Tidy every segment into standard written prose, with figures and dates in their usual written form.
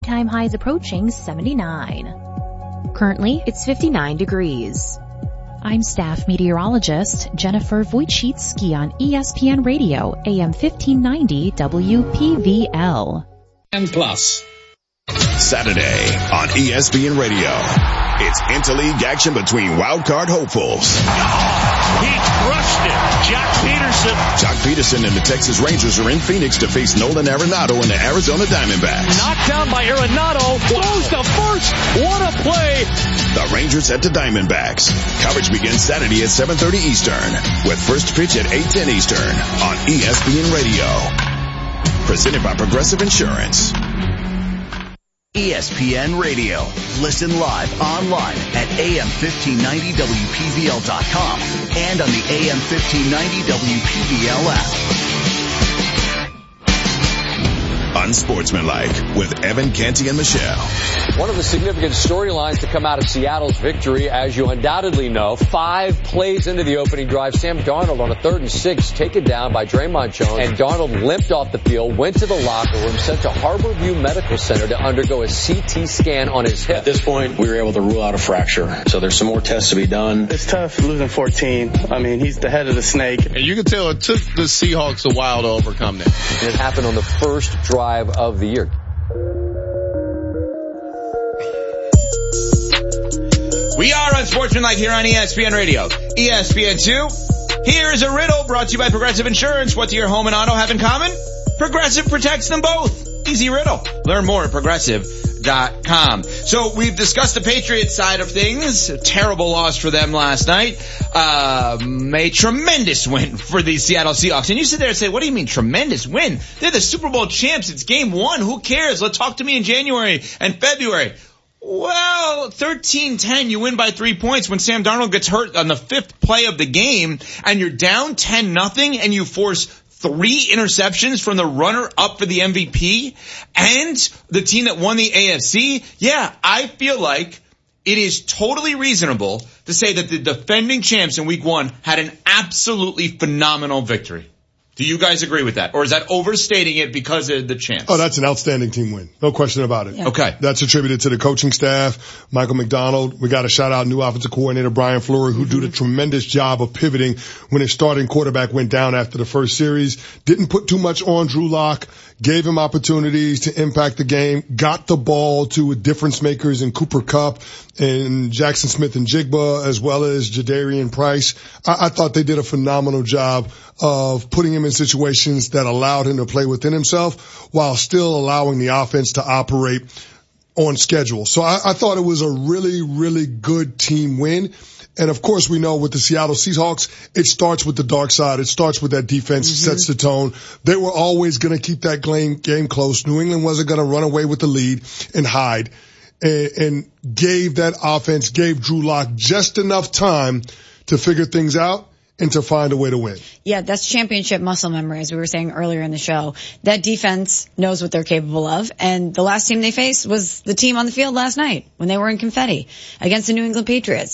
Time highs approaching 79. Currently, it's 59 degrees. I'm staff meteorologist Jennifer Wojcicki on ESPN Radio, AM 1590 WPVL. And Plus. Saturday on ESPN Radio. It's interleague action between wildcard hopefuls. He crushed it. Jock Peterson and the Texas Rangers are in Phoenix to face Nolan Arenado and the Arizona Diamondbacks. Knocked down by Arenado. Throws the first. What a play. The Rangers at the Diamondbacks. Coverage begins Saturday at 7:30 Eastern with first pitch at 8:10 Eastern on ESPN Radio. Presented by Progressive Insurance. ESPN Radio. Listen live online at AM1590WPVL.com and on the AM1590 WPVL app. Unsportsmanlike with Evan Canty and Michelle. One of the significant storylines to come out of Seattle's victory, as you undoubtedly know, 5 plays into the opening drive, Sam Darnold on a 3rd and 6, taken down by Draymond Jones, and Darnold limped off the field, went to the locker room, sent to Harborview Medical Center to undergo a CT scan on his hip. At this point, we were able to rule out a fracture, so there's some more tests to be done. It's tough losing 14. I mean, he's the head of the snake. And you can tell it took the Seahawks a while to overcome that. And it happened on the first drive of the year. We are Unsportsmanlike here on ESPN Radio. ESPN2. Here is a riddle brought to you by Progressive Insurance. What do your home and auto have in common? Progressive protects them both. Easy riddle. Learn more at Progressive.com. So we've discussed the Patriots side of things. A terrible loss for them last night. A tremendous win for the Seattle Seahawks. And you sit there and say, what do you mean tremendous win? They're the Super Bowl champs. It's game 1. Who cares? Let's talk to me in January and February. Well, 13-10, you win by 3 points when Sam Darnold gets hurt on the 5th play of the game and you're down 10-0 and you force 3 interceptions from the runner-up for the MVP and the team that won the AFC. Yeah, I feel like it is totally reasonable to say that the defending champs in week 1 had an absolutely phenomenal victory. Do you guys agree with that? Or is that overstating it because of the champs? Oh, that's an outstanding team win. No question about it. Yeah. Okay. That's attributed to the coaching staff, Michael McDonald. We got to shout out new offensive coordinator Brian Fleury, who did a tremendous job of pivoting when his starting quarterback went down after the first series. Didn't put too much on Drew Lock. Gave him opportunities to impact the game, got the ball to difference makers in Cooper Kupp and Jackson Smith and Jigba, as well as Jadarian Price. I thought they did a phenomenal job of putting him in situations that allowed him to play within himself while still allowing the offense to operate on schedule. So I thought it was a really, really good team win. And of course, we know with the Seattle Seahawks, it starts with the dark side. It starts with that defense, sets the tone. They were always going to keep that game close. New England wasn't going to run away with the lead and hide, and gave that offense, gave Drew Lock just enough time to figure things out and to find a way to win. Yeah, that's championship muscle memory, as we were saying earlier in the show. That defense knows what they're capable of, and the last team they faced was the team on the field last night when they were in confetti against the New England Patriots.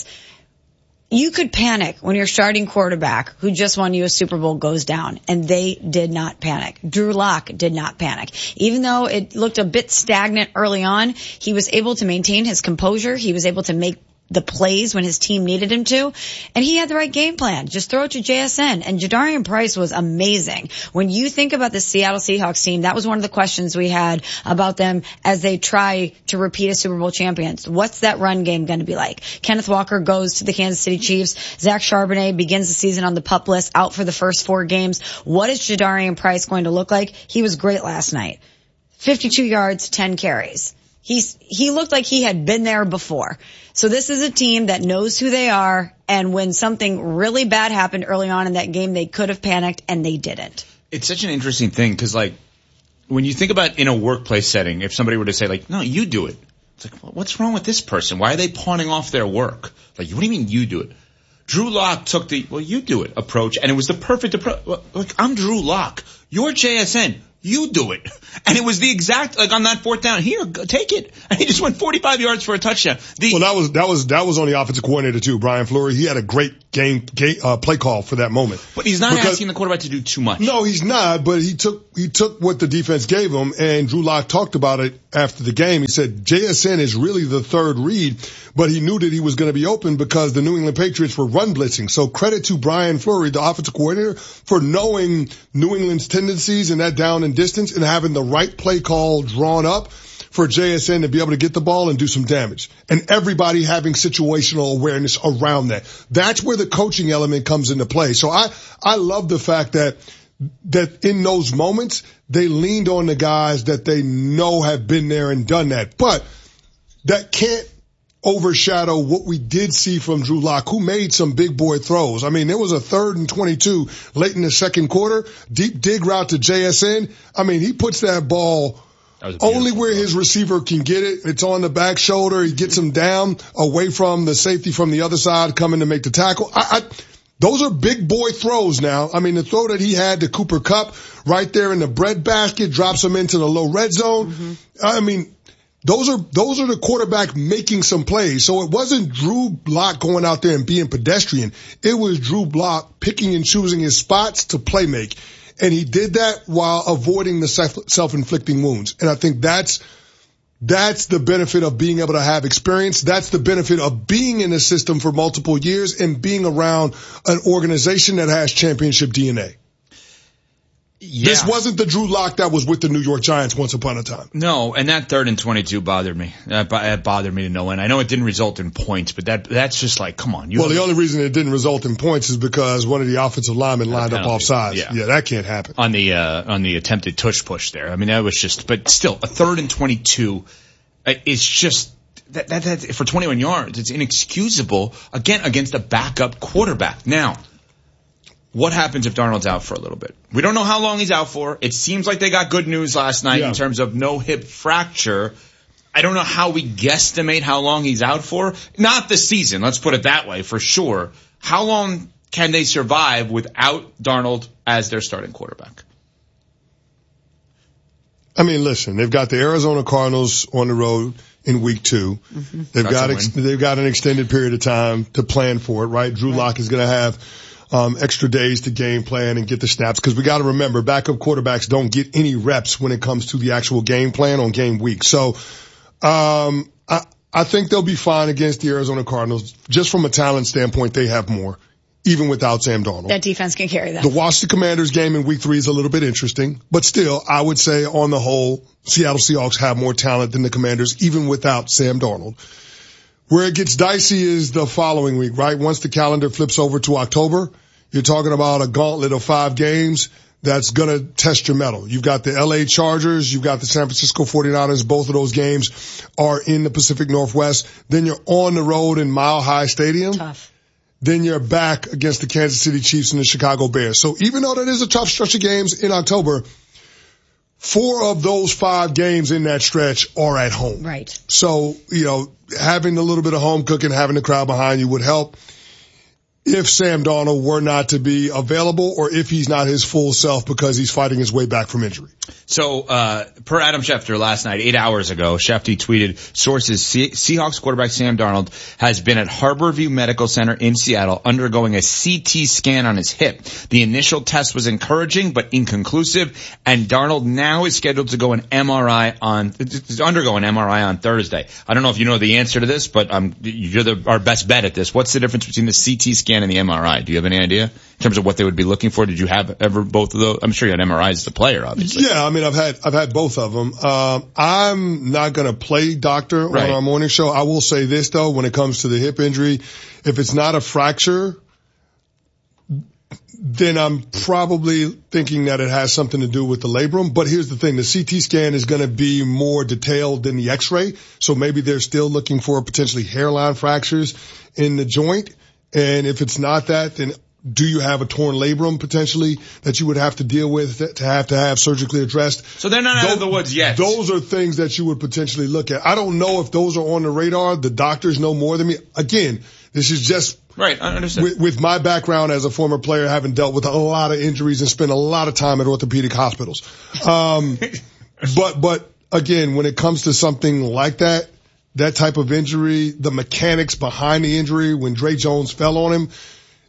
You could panic when your starting quarterback, who just won you a Super Bowl, goes down, and they did not panic. Drew Lock did not panic. Even though it looked a bit stagnant early on, he was able to maintain his composure. He was able to make the plays when his team needed him to, and he had the right game plan. Just throw it to JSN. And Jadarian Price was amazing. When you think about the Seattle Seahawks team, that was one of the questions we had about them as they try to repeat as Super Bowl champions. What's that run game going to be like? Kenneth Walker goes to the Kansas City Chiefs. Zach Charbonnet begins the season on the PUP list, out for the first 4 games. What is Jadarian Price going to look like? He was great last night. 52 yards, 10 carries. He looked like he had been there before. So this is a team that knows who they are, and when something really bad happened early on in that game, they could have panicked, and they didn't. It's such an interesting thing, because, like, when you think about in a workplace setting, if somebody were to say, like, no, you do it. It's like, well, what's wrong with this person? Why are they pawning off their work? Like, what do you mean you do it? Drew Lock took the, well, you do it approach, and it was the perfect approach. Like, I'm Drew Lock. You're JSN. You do it. And it was the exact, like on that 4th down, here, take it. And he just went 45 yards for a touchdown. Well, that was on the offensive coordinator too, Brian Fleury. He had a great play call for that moment. But he's not asking the quarterback to do too much. No, he's not, but he took what the defense gave him, and Drew Lock talked about it after the game. He said JSN is really the third read, but he knew that he was going to be open because the New England Patriots were run blitzing. So credit to Brian Fleury, the offensive coordinator, for knowing New England's tendencies in that down and distance and having the right play call drawn up for JSN to be able to get the ball and do some damage. And everybody having situational awareness around that. That's where the coaching element comes into play. So I love the fact that in those moments, they leaned on the guys that they know have been there and done that. But that can't overshadow what we did see from Drew Lock, who made some big boy throws. I mean, there was a 3rd and 22 late in the second quarter, deep dig route to JSN. I mean, he puts that ball only where his receiver can get it. It's on the back shoulder. He gets him down away from the safety from the other side coming to make the tackle. Those are big boy throws now. I mean, the throw that he had to Cooper Kupp right there in the bread basket drops him into the low red zone. Mm-hmm. I mean, those are the quarterback making some plays. So it wasn't Drew Lock going out there and being pedestrian. It was Drew Lock picking and choosing his spots to play make. And he did that while avoiding the self-inflicting wounds. And I think that's the benefit of being able to have experience. That's the benefit of being in the system for multiple years and being around an organization that has championship DNA. Yeah. This wasn't the Drew Lock that was with the New York Giants once upon a time. No, and that 3rd and 22 bothered me. It bothered me to no end. I know it didn't result in points, but that's just like, come on. Well, the only reason it didn't result in points is because one of the offensive linemen lined up offsides. Yeah, that can't happen. On the attempted tush push there. I mean, that was just, but still, a 3rd and 22 is just, that for 21 yards, it's inexcusable, again, against a backup quarterback. Now, what happens if Darnold's out for a little bit? We don't know how long he's out for. It seems like they got good news last night in terms of no hip fracture. I don't know how we guesstimate how long he's out for. Not the season, let's put it that way, for sure. How long can they survive without Darnold as their starting quarterback? I mean, listen, they've got the Arizona Cardinals on the road in week 2. Mm-hmm. They've got an extended period of time to plan for it, right? Drew Lock is going to have extra days to game plan and get the snaps, because we got to remember backup quarterbacks don't get any reps when it comes to the actual game plan on game week. So I think they'll be fine against the Arizona Cardinals. Just from a talent standpoint, they have more, even without Sam Darnold. That defense can carry that. The Washington Commanders game in week 3 is a little bit interesting, but still, I would say on the whole, Seattle Seahawks have more talent than the Commanders, even without Sam Darnold. Where it gets dicey is the following week, right? Once the calendar flips over to October, you're talking about a gauntlet of 5 games that's going to test your mettle. You've got the LA Chargers, you've got the San Francisco 49ers. Both of those games are in the Pacific Northwest. Then you're on the road in Mile High Stadium. Tough. Then you're back against the Kansas City Chiefs and the Chicago Bears. So even though that is a tough stretch of games in October, 4 of those 5 games in that stretch are at home. Right. So, having a little bit of home cooking, having the crowd behind you would help. If Sam Darnold were not to be available, or if he's not his full self because he's fighting his way back from injury. So, per Adam Schefter last night, 8 hours ago, Schefter tweeted, sources, Seahawks quarterback Sam Darnold has been at Harborview Medical Center in Seattle undergoing a CT scan on his hip. The initial test was encouraging but inconclusive, and Darnold now is scheduled to undergo an MRI on Thursday. I don't know if you know the answer to this, but you're our best bet at this. What's the difference between the CT scan and the MRI? Do you have any idea in terms of what they would be looking for? Did you have ever both of those? I'm sure you had MRIs as a player, obviously. Yeah, I mean, I've had both of them. I'm not going to play doctor on our morning show. I will say this though, when it comes to the hip injury, if it's not a fracture, then I'm probably thinking that it has something to do with the labrum. But here's the thing. The CT scan is going to be more detailed than the x-ray. So maybe they're still looking for potentially hairline fractures in the joint. And if it's not that, then do you have a torn labrum potentially that you would have to deal with to have surgically addressed? So they're not out of the woods yet. Those are things that you would potentially look at. I don't know if those are on the radar. The doctors know more than me. Again, this is just right. I understand. With my background as a former player, having dealt with a lot of injuries and spent a lot of time at orthopedic hospitals. But again, when it comes to something like that type of injury, the mechanics behind the injury, when Dre Jones fell on him,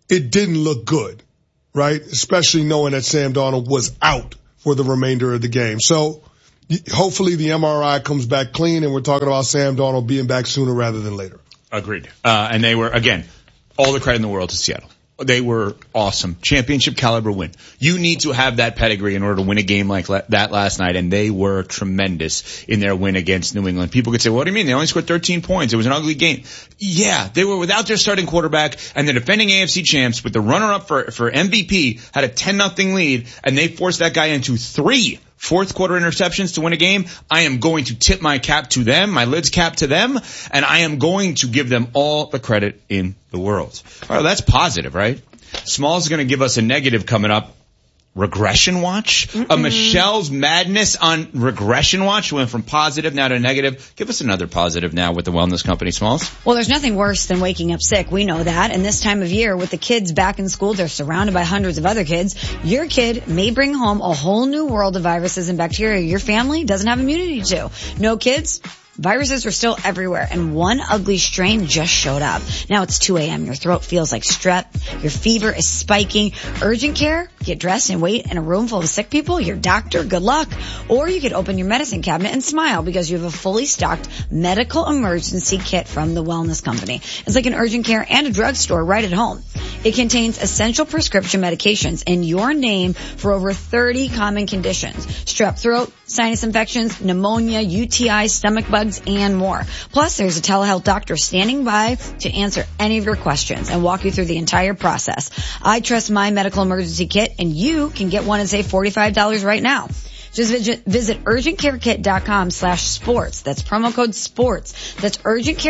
it didn't look good, right? Especially knowing that Sam Darnold was out for the remainder of the game. So hopefully the MRI comes back clean, and we're talking about Sam Darnold being back sooner rather than later. Agreed. And they were, again, all the credit in the world to Seattle. They were awesome. Championship caliber win. You need to have that pedigree in order to win a game like that last night, and they were tremendous in their win against New England. People could say, what do you mean? They only scored 13 points. It was an ugly game. Yeah, they were without their starting quarterback, and the defending AFC champs with the runner-up for MVP had a 10-0 lead, and they forced that guy into 3 fourth quarter interceptions to win a game. I am going to tip my cap to them, my lid's cap to them, and I am going to give them all the credit in the world. All right, that's positive, right? Smalls is going to give us a negative coming up. Regression watch? Michelle's madness on regression watch went from positive now to negative. Give us another positive now with the Wellness Company, Smalls. Well, there's nothing worse than waking up sick. We know that. And this time of year, with the kids back in school, they're surrounded by hundreds of other kids. Your kid may bring home a whole new world of viruses and bacteria your family doesn't have immunity to. No kids? Viruses are still everywhere, and one ugly strain just showed up. Now it's 2 a.m. Your throat feels like strep. Your fever is spiking. Urgent care? Get dressed and wait in a room full of sick people? Your doctor? Good luck. Or you could open your medicine cabinet and smile because you have a fully stocked medical emergency kit from the Wellness Company. It's like an urgent care and a drugstore right at home. It contains essential prescription medications in your name for over 30 common conditions. Strep throat, sinus infections, pneumonia, UTIs, stomach bugs, and more. Plus, there's a telehealth doctor standing by to answer any of your questions and walk you through the entire process. I trust my medical emergency kit, and you can get one and save $45 right now. Just visit urgentcarekit.com/sports. That's promo code sports. That's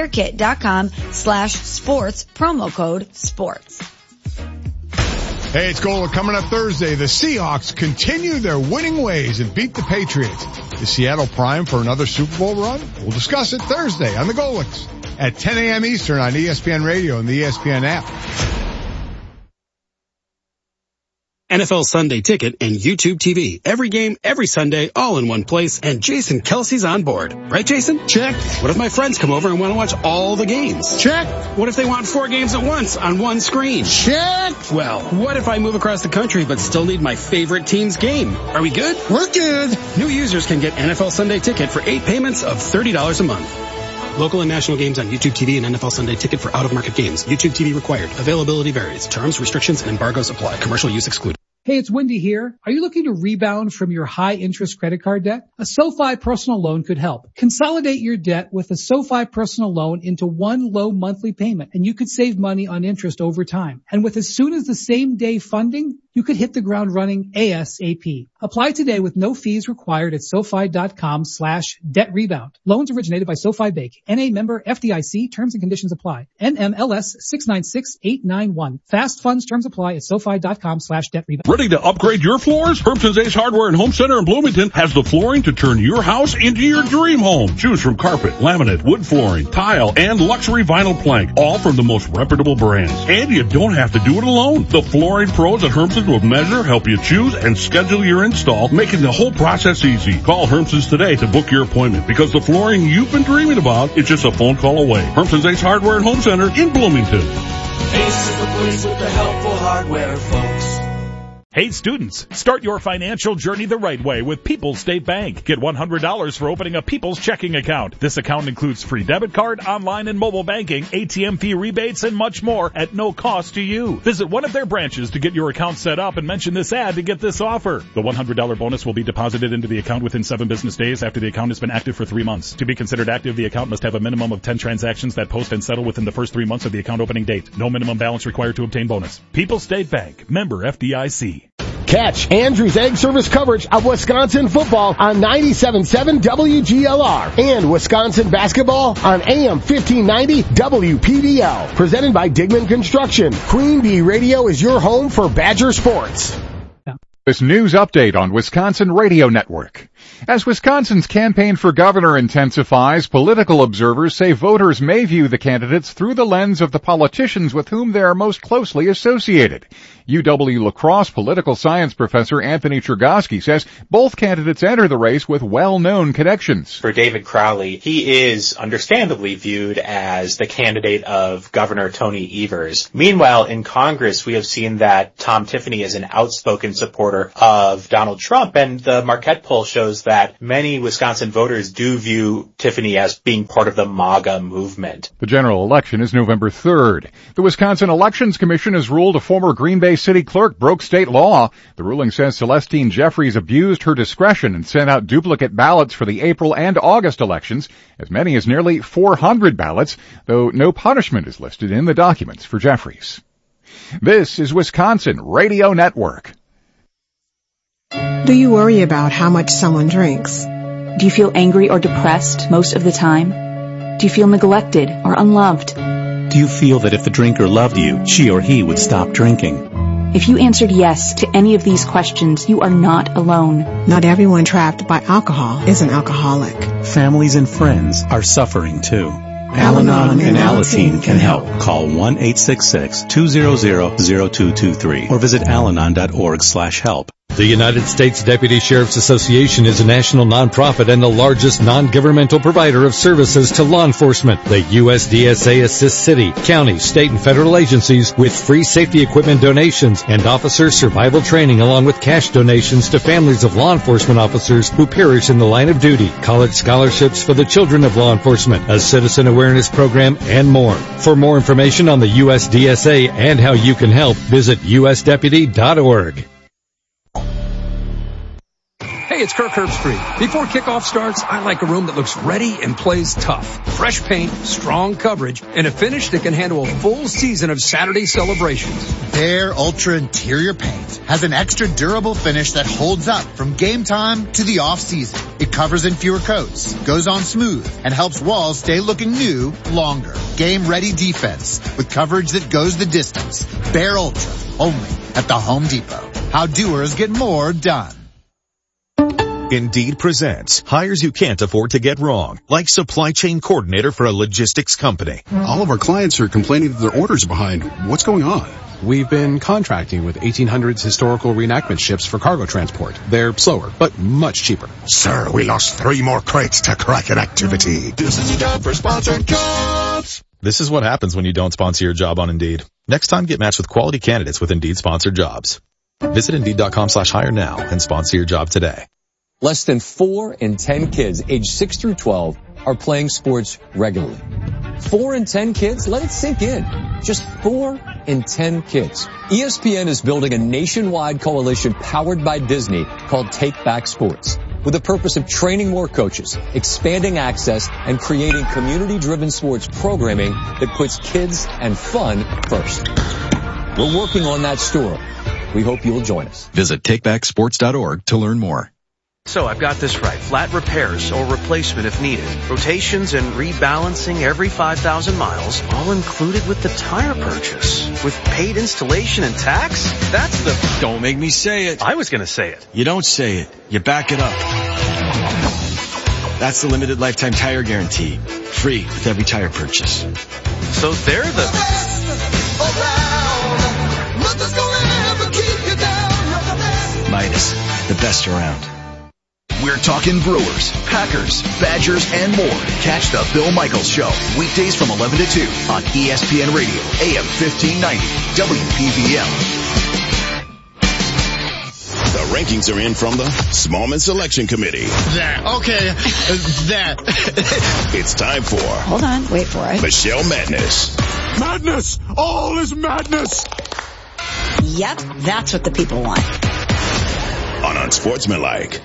urgentcarekit.com/sports. Promo code sports. Hey, it's Gola. Coming up Thursday, the Seahawks continue their winning ways and beat the Patriots. Is Seattle primed for another Super Bowl run? We'll discuss it Thursday on the Golics at 10 a.m. Eastern on ESPN Radio and the ESPN app. NFL Sunday Ticket and YouTube TV. Every game, every Sunday, all in one place, and Jason Kelsey's on board. Right, Jason? Check. What if my friends come over and want to watch all the games? Check. What if they want 4 games at once on one screen? Check. Well, what if I move across the country but still need my favorite team's game? Are we good? We're good. New users can get NFL Sunday Ticket for 8 payments of $30 a month. Local and national games on YouTube TV and NFL Sunday Ticket for out-of-market games. YouTube TV required. Availability varies. Terms, restrictions, and embargoes apply. Commercial use excluded. Hey, it's Wendy here. Are you looking to rebound from your high-interest credit card debt? A SoFi personal loan could help. Consolidate your debt with a SoFi personal loan into one low monthly payment, and you could save money on interest over time. And with as soon as the same day funding, you could hit the ground running ASAP. Apply today with no fees required at SoFi.com/debt rebound. Loans originated by SoFi Bank. NA member FDIC. Terms and conditions apply. NMLS 696891. Fast funds terms apply at SoFi.com/debt rebound. Ready to upgrade your floors? Herbson's Ace Hardware and Home Center in Bloomington has the flooring to turn your house into your dream home. Choose from carpet, laminate, wood flooring, tile, and luxury vinyl plank, all from the most reputable brands. And you don't have to do it alone. The flooring pros at Herbson's will measure, help you choose, and schedule your install, making the whole process easy. Call Herbson's today to book your appointment because the flooring you've been dreaming about is just a phone call away. Herbson's Ace Hardware and Home Center in Bloomington. Ace is the place with the helpful hardware, folks. Hey students, start your financial journey the right way with People's State Bank. Get $100 for opening a People's checking account. This account includes free debit card, online and mobile banking, ATM fee rebates, and much more at no cost to you. Visit one of their branches to get your account set up and mention this ad to get this offer. The $100 bonus will be deposited into the account within 7 business days after the account has been active for 3 months. To be considered active, the account must have a minimum of 10 transactions that post and settle within the first 3 months of the account opening date. No minimum balance required to obtain bonus. People's State Bank. Member FDIC. Catch Andrews Egg Service coverage of Wisconsin football on 97.7 WGLR and Wisconsin basketball on AM 1590 WPDL. Presented by Digman Construction. Queen Bee Radio is your home for Badger sports. This news update on Wisconsin Radio Network. As Wisconsin's campaign for governor intensifies, political observers say voters may view the candidates through the lens of the politicians with whom they are most closely associated. UW-La Crosse political science professor Anthony Chergosky says both candidates enter the race with well-known connections. For David Crowley, he is understandably viewed as the candidate of Governor Tony Evers. Meanwhile, in Congress, we have seen that Tom Tiffany is an outspoken supporter of Donald Trump, and the Marquette poll shows that many Wisconsin voters do view Tiffany as being part of the MAGA movement. The general election is November 3rd. The Wisconsin Elections Commission has ruled a former Green Bay city clerk broke state law. The ruling says Celestine Jeffries abused her discretion and sent out duplicate ballots for the April and August elections, as many as nearly 400 ballots, though no punishment is listed in the documents for Jeffries. This is Wisconsin Radio Network. Do you worry about how much someone drinks? Do you feel angry or depressed most of the time? Do you feel neglected or unloved? Do you feel that if the drinker loved you, she or he would stop drinking? If you answered yes to any of these questions, you are not alone. Not everyone trapped by alcohol is an alcoholic. Families and friends are suffering too. Al-Anon and Alateen can help. Call 1-866-200-0223 or visit alanon.org/help. The United States Deputy Sheriff's Association is a national nonprofit and the largest non-governmental provider of services to law enforcement. The USDSA assists city, county, state, and federal agencies with free safety equipment donations and officer survival training, along with cash donations to families of law enforcement officers who perish in the line of duty, college scholarships for the children of law enforcement, a citizen awareness program, and more. For more information on the USDSA and how you can help, visit usdeputy.org. Hey, it's Kirk Herbstreit. Before kickoff starts, I like a room that looks ready and plays tough. Fresh paint, strong coverage, and a finish that can handle a full season of Saturday celebrations. Their Ultra Interior Paint has an extra durable finish that holds up from game time to the off-season. It covers in fewer coats, goes on smooth, and helps walls stay looking new longer. Game-ready defense with coverage that goes the distance. Behr Ultra, only at the Home Depot. How doers get more done. Indeed presents hires you can't afford to get wrong, like supply chain coordinator for a logistics company. All of our clients are complaining that their orders are behind. What's going on? We've been contracting with 1800s historical reenactment ships for cargo transport. They're slower, but much cheaper. Sir, we lost 3 more crates to Kraken activity. This is your job for sponsored jobs. This is what happens when you don't sponsor your job on Indeed. Next time, get matched with quality candidates with Indeed sponsored jobs. Visit Indeed.com/hire now and sponsor your job today. Less than 4 in 10 kids aged 6 through 12 are playing sports regularly. 4 in 10 kids? Let it sink in. Just 4 in 10 kids. ESPN is building a nationwide coalition powered by Disney called Take Back Sports, with the purpose of training more coaches, expanding access, and creating community-driven sports programming that puts kids and fun first. We're working on that story. We hope you'll join us. Visit takebacksports.org to learn more. So I've got this right. Flat repairs or replacement if needed. Rotations and rebalancing every 5,000 miles, all included with the tire purchase. With paid installation and tax? That's the... Don't make me say it. I was going to say it. You don't say it. You back it up. That's the limited lifetime tire guarantee. Free with every tire purchase. So they're the... Midas, the best around. We're talking Brewers, Packers, Badgers, and more. Catch the Bill Michaels Show, weekdays from 11 to 2 on ESPN Radio, AM 1590, WPVL. The rankings are in from the Smallman Selection Committee. It's time for... Hold on, wait for it. Michelle Madness. Madness! All is madness! Yep, that's what the people want. On Unsportsmanlike.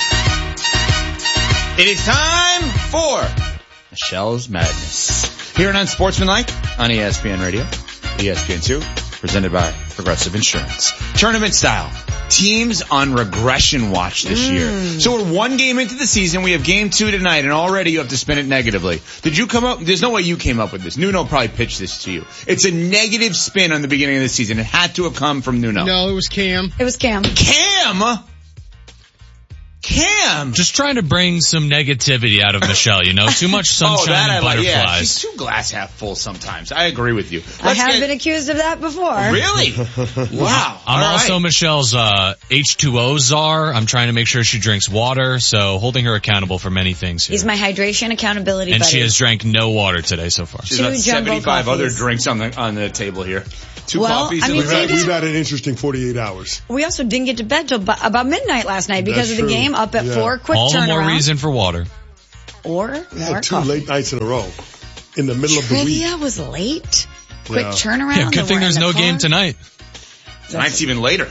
It is time for Michelle's Madness. Here on Unsportsmanlike on ESPN Radio, ESPN2, presented by Progressive Insurance. Tournament style. Teams on regression watch this year. So we're 1 game into the season. We have game 2 tonight, and already you have to spin it negatively. Did you come up? There's no way you came up with this. Nuno probably pitched this to you. It's a negative spin on the beginning of the season. It had to have come from Nuno. No, it was Cam. It was Cam. Cam Cam! Just trying to bring some negativity out of Michelle, Too much sunshine and butterflies. Yeah, she's too glass half full sometimes. I agree with you. I have been accused of that before. Really? Wow. I'm also Michelle's H2O czar. I'm trying to make sure she drinks water, so holding her accountable for many things here. He's my hydration accountability buddy. And she has drank no water today so far. She's got 75 other drinks on the table here. Two coffees. We've had an interesting 48 hours. We also didn't get to bed till about midnight last night because of the game. Up at 4, quick turnaround. All the more reason for water. Or we had 2 late nights in a row in the middle of the week. Trivia was late. Quick turnaround. Yeah, good thing there's no game tonight. Tonight's even later.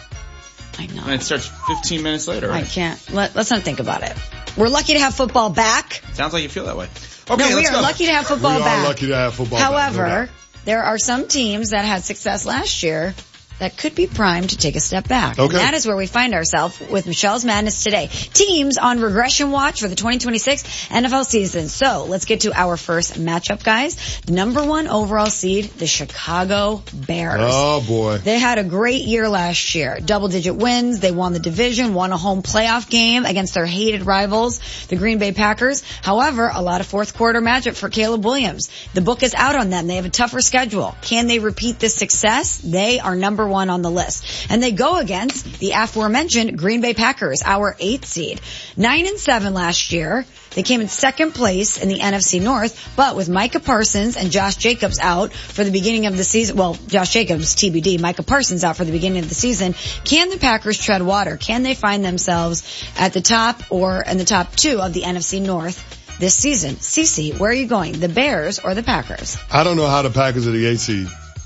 I know. And it starts 15 minutes later, right? I can't. Let's not think about it. We're lucky to have football back. Sounds like you feel that way. Okay, no, we are lucky to have football back. We are lucky to have football However, back. there are some teams that had success last year that could be primed to take a step back. Okay. And that is where we find ourselves with Michelle's Madness today. Teams on regression watch for the 2026 NFL season. So let's get to our first matchup, guys. The number 1 overall seed, the Chicago Bears. Oh boy. They had a great year last year. Double-digit wins. They won the division, won a home playoff game against their hated rivals, the Green Bay Packers. However, a lot of fourth quarter matchup for Caleb Williams. The book is out on them. They have a tougher schedule. Can they repeat this success? They are number 1 on the list. And they go against the aforementioned Green Bay Packers, our 8th seed. 9-7 last year. They came in second place in the NFC North, but with Micah Parsons and Josh Jacobs out for the beginning of the season, well, Josh Jacobs, TBD, Micah Parsons out for the beginning of the season, can the Packers tread water? Can they find themselves at the top or in the top 2 of the NFC North this season? Cece, where are you going? The Bears or the Packers? I don't know how the Packers are the 8th seed.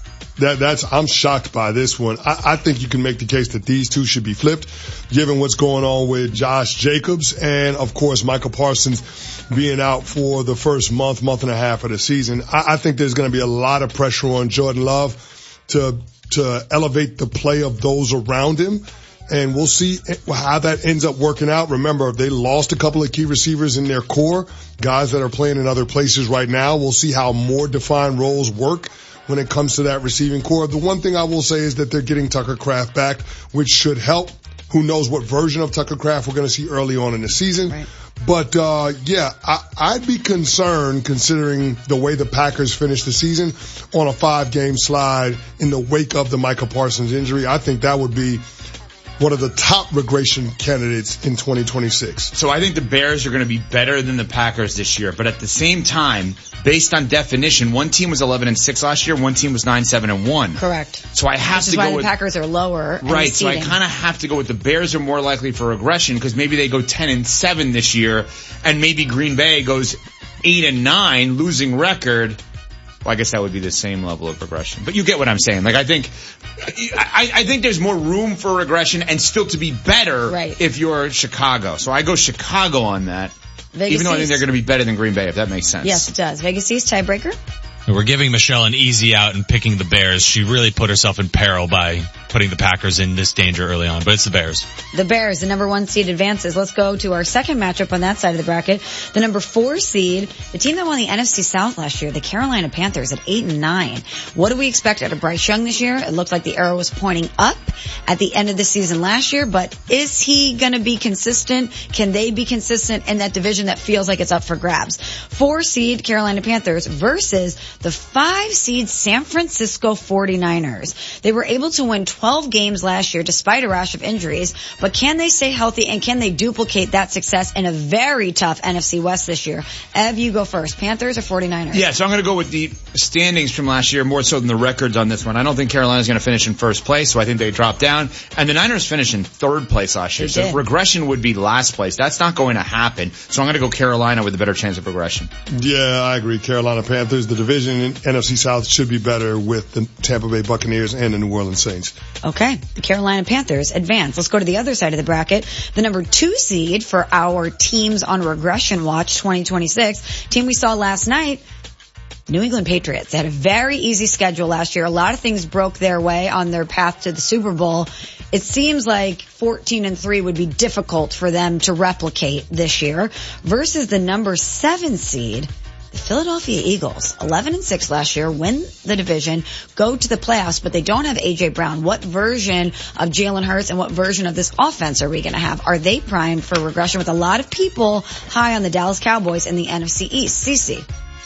I'm shocked by this one. I think you can make the case that these two should be flipped, given what's going on with Josh Jacobs and, of course, Micah Parsons being out for the first month and a half of the season. I think there's going to be a lot of pressure on Jordan Love to elevate the play of those around him. And we'll see how that ends up working out. Remember, they lost a couple of key receivers in their core, guys that are playing in other places right now. We'll see how more defined roles work when it comes to that receiving core. The one thing I will say is that they're getting Tucker Kraft back, which should help. Who knows what version of Tucker Kraft we're going to see early on in the season. Right. But, I'd be concerned considering the way the Packers finished the season on a 5-game slide in the wake of the Micah Parsons injury. I think that would be one of the top regression candidates in 2026. So I think the Bears are going to be better than the Packers this year. But at the same time, based on definition, one team was 11-6 last year, one team was 9-7-1. Correct. So I have to go with... Which is why the Packers are lower. Right, so I kind of have to go with the Bears are more likely for regression because maybe they go 10-7 this year and maybe Green Bay goes 8-9, losing record. Well, I guess that would be the same level of regression. But you get what I'm saying. Like, I think there's more room for regression and still to be better if you're Chicago. So I go Chicago on that. Vegas even though East. I think they're going to be better than Green Bay, if that makes sense. Yes, it does. Vegas East tiebreaker? We're giving Michelle an easy out and picking the Bears. She really put herself in peril by putting the Packers in this danger early on, but it's the Bears. The Bears, the number 1 seed advances. Let's go to our second matchup on that side of the bracket. The number 4 seed, the team that won the NFC South last year, the Carolina Panthers at 8-9. What do we expect out of Bryce Young this year? It looked like the arrow was pointing up at the end of the season last year, but is he going to be consistent? Can they be consistent in that division that feels like it's up for grabs? 4 seed Carolina Panthers versus the 5 seed San Francisco 49ers. They were able to win 12 games last year despite a rash of injuries, but can they stay healthy and can they duplicate that success in a very tough NFC West this year? Ev, you go first. Panthers or 49ers? Yeah, so I'm going to go with the standings from last year more so than the records on this one. I don't think Carolina's going to finish in first place, so I think they drop down. And the Niners finished in third place last year, so regression would be last place. That's not going to happen, so I'm going to go Carolina with a better chance of regression. Yeah, I agree. Carolina Panthers, the division in NFC South should be better with the Tampa Bay Buccaneers and the New Orleans Saints. Okay, the Carolina Panthers advance. Let's go to the other side of the bracket. The number 2 seed for our teams on regression watch 2026, team we saw last night, New England Patriots. They had a very easy schedule last year. A lot of things broke their way on their path to the Super Bowl. It seems like 14-3 would be difficult for them to replicate this year versus the number 7 seed, The Philadelphia Eagles, 11-6 last year, win the division, go to the playoffs, but they don't have A.J. Brown. What version of Jalen Hurts and what version of this offense are we going to have? Are they primed for regression with a lot of people high on the Dallas Cowboys in the NFC East? CeCe.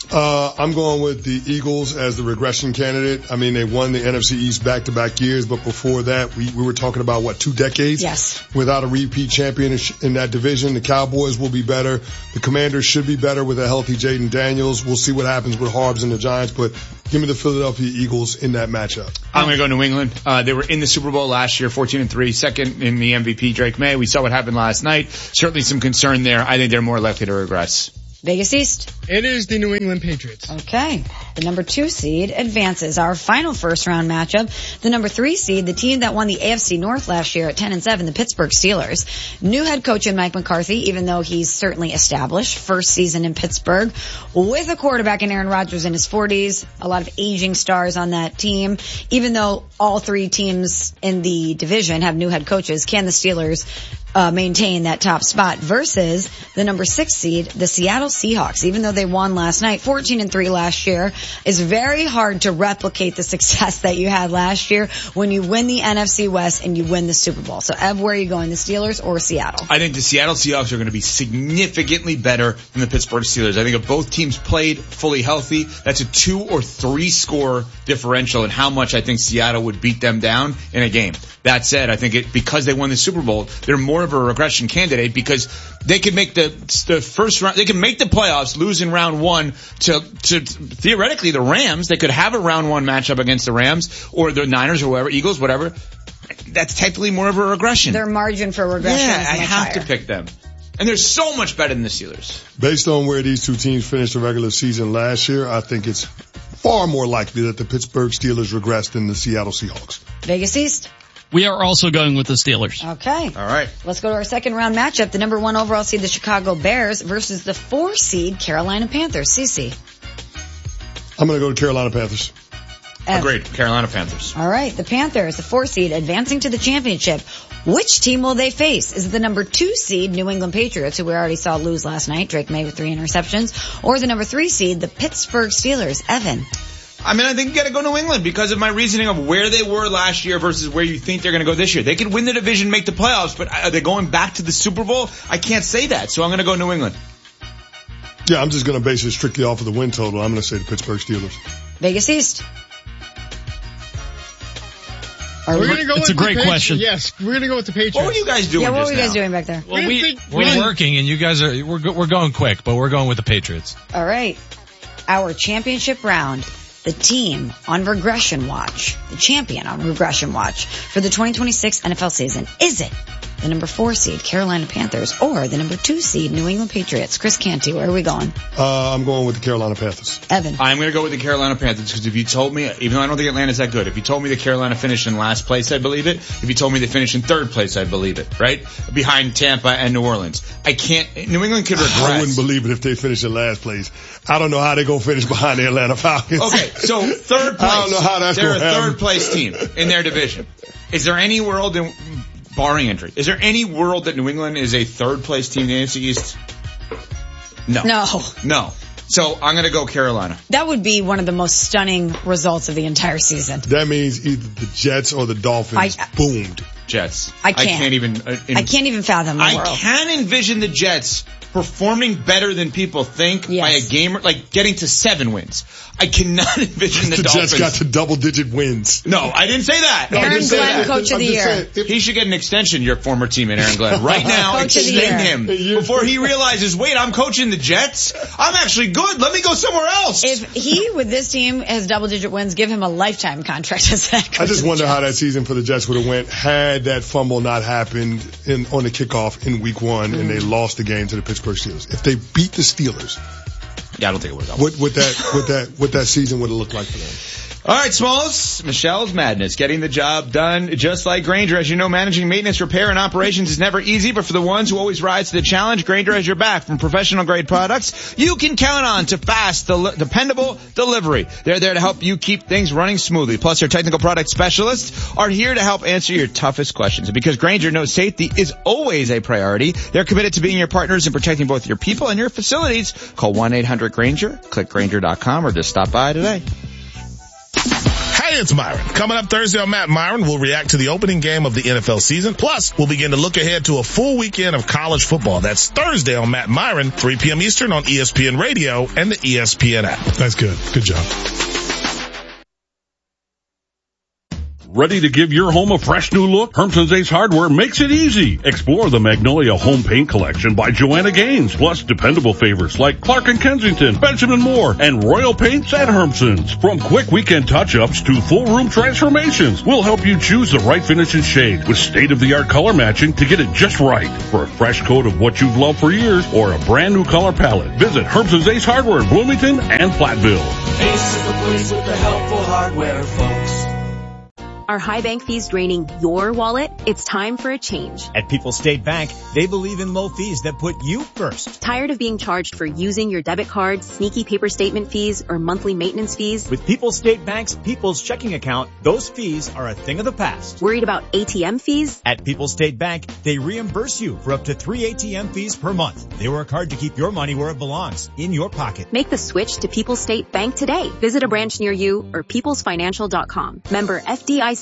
I'm going with the Eagles as the regression candidate. I mean, they won the NFC East back-to-back years, but before that, we were talking about, 2 decades? Yes. Without a repeat champion in that division. The Cowboys will be better. The Commanders should be better with a healthy Jaden Daniels. We'll see what happens with Harbs and the Giants, but give me the Philadelphia Eagles in that matchup. I'm going to go New England. They were in the Super Bowl last year, 14-3, second in the MVP, Drake May. We saw what happened last night. Certainly some concern there. I think they're more likely to regress. Vegas East. It is the New England Patriots. Okay. The number 2 seed advances. Our final first round matchup. The number 3 seed, the team that won the AFC North last year at 10-7, the Pittsburgh Steelers. New head coach in Mike McCarthy, even though he's certainly established. First season in Pittsburgh with a quarterback in Aaron Rodgers in his 40s. A lot of aging stars on that team. Even though all 3 teams in the division have new head coaches, can the Steelers maintain that top spot versus the number 6 seed, the Seattle Seahawks? Even though they won last night, 14-3 last year, is very hard to replicate the success that you had last year when you win the NFC West and you win the Super Bowl. So, Ev, where are you going, the Steelers or Seattle? I think the Seattle Seahawks are going to be significantly better than the Pittsburgh Steelers. I think if both teams played fully healthy, that's a 2 or 3 score differential in how much I think Seattle would beat them down in a game. That said, I think because they won the Super Bowl, they're more of a regression candidate because they could make the first round, they can make the playoffs, lose in round 1 to theoretically the Rams. They could have a round 1 matchup against the Rams or the Niners or whatever, Eagles, whatever. That's technically more of a regression. Their margin for regression is much I have higher. to pick them. And they're so much better than the Steelers. Based on where these 2 teams finished the regular season last year, I think it's far more likely that the Pittsburgh Steelers regress than the Seattle Seahawks. Vegas East. We are also going with the Steelers. Okay. All right. Let's go to our second round matchup. The number 1 overall seed, the Chicago Bears, versus the 4 seed, Carolina Panthers. CeCe. I'm going to go to Carolina Panthers. Agreed. Carolina Panthers. All right. The Panthers, the 4 seed, advancing to the championship. Which team will they face? Is it the number 2 seed, New England Patriots, who we already saw lose last night, Drake May with 3 interceptions, or the number 3 seed, the Pittsburgh Steelers? Evan. I mean, I think you got to go New England because of my reasoning of where they were last year versus where you think they're going to go this year. They could win the division, make the playoffs, but are they going back to the Super Bowl? I can't say that, so I'm going to go New England. Yeah, I'm just going to base it strictly off of the win total. I'm going to say the Pittsburgh Steelers. Vegas East. It's a great question. Yes, we're going to go with the Patriots. What were you guys doing? Yeah, what were you guys now? doing back there? Well, we're working, and you guys are we're going quick, but we're going with the Patriots. All right. Our championship round. The team on regression watch, the champion on regression watch for the 2026 NFL season. Is it the number 4 seed, Carolina Panthers, or the number 2 seed, New England Patriots? Chris Canty, where are we going? I'm going with the Carolina Panthers. Evan. I'm going to go with the Carolina Panthers because if you told me, even though I don't think Atlanta's that good, if you told me the Carolina finished in last place, I'd believe it. If you told me they finished in 3rd place, I'd believe it, right? Behind Tampa and New Orleans. New England could regress. I wouldn't believe it if they finished in last place. I don't know how they're going to finish behind the Atlanta Falcons. Okay, so 3rd place. I don't know how that's going to happen. They're a 3rd place team in their division. Is there any world, barring injury, is there any world that New England is a 3rd place team in the AFC East? No. So I'm going to go Carolina. That would be one of the most stunning results of the entire season. That means either the Jets or the Dolphins boomed. Jets. I can't even fathom the world. I can envision the Jets performing better than people think by a game, like getting to 7 wins. I cannot envision the Dolphins. Jets got to double-digit wins. No, I didn't say that. Aaron Glenn, Coach of the Year. He should get an extension, your former teammate Aaron Glenn. Right now, extend him before he realizes, wait, I'm coaching the Jets? I'm actually good. Let me go somewhere else. If he, with this team, has double-digit wins, give him a lifetime contract as that coach. I just wonder how that season for the Jets would have went had that fumble not happened on the kickoff in week 1 and they lost the game to the Pittsburgh Steelers. If they beat the Steelers, I don't think it would have. What that season would have looked like for them? All right, Smalls. Michelle's Madness, getting the job done just like Grainger. As you know, managing maintenance, repair, and operations is never easy, but for the ones who always rise to the challenge, Grainger has your back. From professional-grade products you can count on to fast, dependable delivery. They're there to help you keep things running smoothly. Plus, their technical product specialists are here to help answer your toughest questions. And because Grainger knows safety is always a priority, they're committed to being your partners in protecting both your people and your facilities. Call 1-800-GRAINGER, click Grainger.com, or just stop by today. Hey, it's Myron. Coming up Thursday on Matt Myron, we'll react to the opening game of the NFL season. Plus, we'll begin to look ahead to a full weekend of college football. That's Thursday on Matt Myron, 3 p.m. Eastern on ESPN Radio and the ESPN app. That's good. Good job. Ready to give your home a fresh new look? Hermson's Ace Hardware makes it easy. Explore the Magnolia Home Paint Collection by Joanna Gaines, plus dependable favorites like Clark & Kensington, Benjamin Moore, and Royal Paints at Hermson's. From quick weekend touch-ups to full room transformations, we'll help you choose the right finish and shade with state-of-the-art color matching to get it just right. For a fresh coat of what you've loved for years or a brand new color palette, visit Hermson's Ace Hardware in Bloomington and Platteville. Ace is the place with the helpful hardware, folks. Are high bank fees draining your wallet? It's time for a change. At People's State Bank, they believe in low fees that put you first. Tired of being charged for using your debit card, sneaky paper statement fees, or monthly maintenance fees? With People's State Bank's People's Checking Account, those fees are a thing of the past. Worried about ATM fees? At People's State Bank, they reimburse you for up to 3 ATM fees per month. They work hard to keep your money where it belongs, in your pocket. Make the switch to People's State Bank today. Visit a branch near you or peoplesfinancial.com. Member FDIC.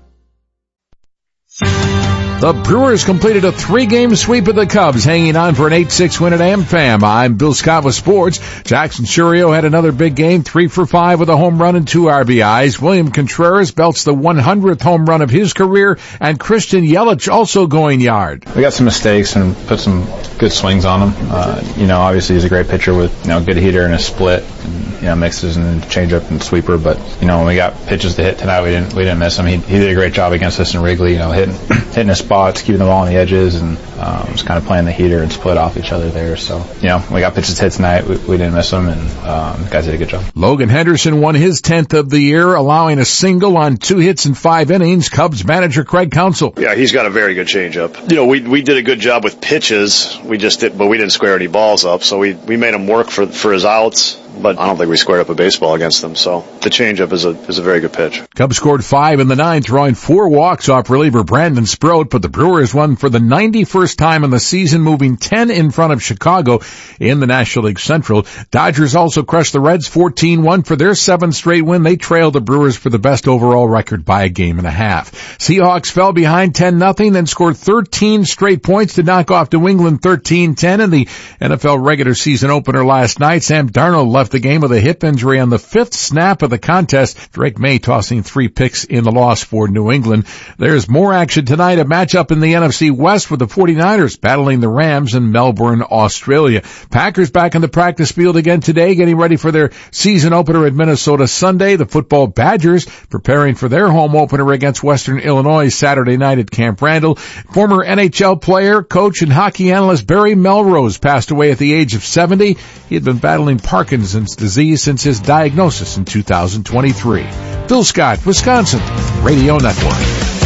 The Brewers completed a 3-game sweep of the Cubs, hanging on for an 8-6 win at AmFam. I'm Bill Scott with sports. Jackson Churio had another big game, 3 for 5 with a home run and 2 RBIs. William Contreras belts the 100th home run of his career, and Christian Yelich also going yard. We got some mistakes and put some good swings on him. Obviously he's a great pitcher with, good heater and a split, and, mixes and changeup and sweeper. But, when we got pitches to hit tonight, we didn't miss him. He did a great job against us in Wrigley, hitting his spots, keeping the ball on the edges, and just kind of playing the heater and split off each other there. So, we got pitches to hit tonight. We didn't miss them, and the guys did a good job. Logan Henderson won his 10th of the year, allowing a single on 2 hits in 5 innings. Cubs manager Craig Counsell. Yeah, he's got a very good changeup. We did a good job with pitches. We didn't square any balls up, so we made him work for his outs. But I don't think we squared up a baseball against them. So the changeup is a very good pitch. Cubs scored 5 in the 9th, drawing 4 walks off reliever Brandon Sproat, but the Brewers won for the 91st time in the season, moving 10 in front of Chicago in the National League Central. Dodgers also crushed the Reds 14-1 for their 7th straight win. They trailed the Brewers for the best overall record by a game and a half. Seahawks fell behind 10-0, then scored 13 straight points to knock off New England 13-10 in the NFL regular season opener last night. Sam Darnold left the game with a hip injury on the 5th snap of the contest. Drake May tossing 3 picks in the loss for New England. There's more action tonight, a matchup in the NFC West with the 49ers battling the Rams in Melbourne, Australia. Packers back in the practice field again today, getting ready for their season opener at Minnesota Sunday. The football Badgers preparing for their home opener against Western Illinois Saturday night at Camp Randall. Former NHL player, coach, and hockey analyst Barry Melrose passed away at the age of 70. He had been battling Parkinson's disease since his diagnosis in 2023. Bill Scott, Wisconsin Radio Network.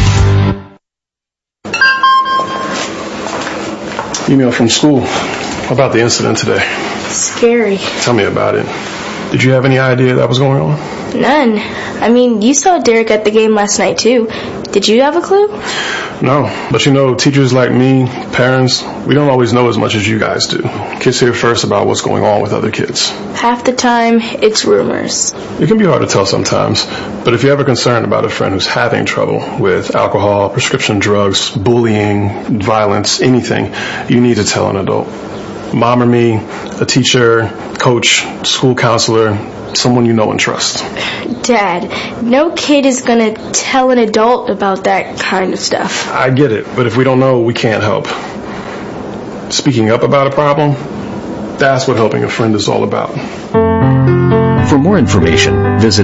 Email from school about the incident today. Scary. Tell me about it. Did you have any idea that was going on? None. I mean, you saw Derek at the game last night too. Did you have a clue? No, but teachers like me, parents, we don't always know as much as you guys do. Kids hear first about what's going on with other kids. Half the time, it's rumors. It can be hard to tell sometimes, but if you're ever concerned about a friend who's having trouble with alcohol, prescription drugs, bullying, violence, anything, you need to tell an adult. Mom or me, a teacher, coach, school counselor, someone you know and trust. Dad, no kid is gonna tell an adult about that kind of stuff. I get it, but if we don't know, we can't help. Speaking up about a problem, that's what helping a friend is all about. For more information, visit